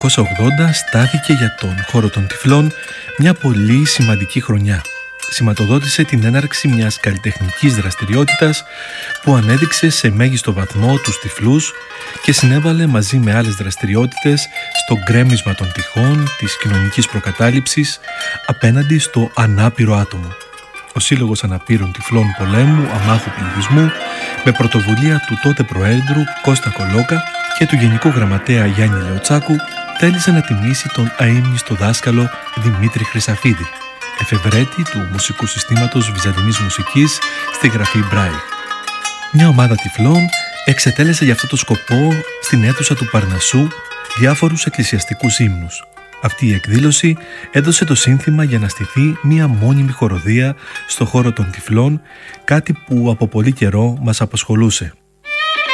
1980 στάθηκε για τον χώρο των τυφλών μια πολύ σημαντική χρονιά. Σηματοδότησε την έναρξη μιας καλλιτεχνικής δραστηριότητας που ανέδειξε σε μέγιστο βαθμό τους τυφλούς και συνέβαλε μαζί με άλλες δραστηριότητες στο γκρέμισμα των τυχών της κοινωνικής προκατάληψης απέναντι στο ανάπηρο άτομο. Ο Σύλλογος Αναπήρων Τυφλών Πολέμου Αμάχου Πληθυσμού, με πρωτοβουλία του τότε Προέδρου Κώστα Κολόκα και του Γενικού Γραμματέα Γιάννη Λεωτσάκου, θέλησε να τιμήσει τον αείμνηστο δάσκαλο Δημήτρη Χρυσαφίδη, εφευρέτη του μουσικού συστήματος βυζαντινής μουσικής στη γραφή Μπράιλ. Μια ομάδα τυφλών εξετέλεσε για αυτό το σκοπό στην αίθουσα του Παρνασσού διάφορους εκκλησιαστικούς ύμνους. Αυτή η εκδήλωση έδωσε το σύνθημα για να στηθεί μια μόνιμη χοροδία στο χώρο των τυφλών, κάτι που από πολύ καιρό μας απασχολούσε.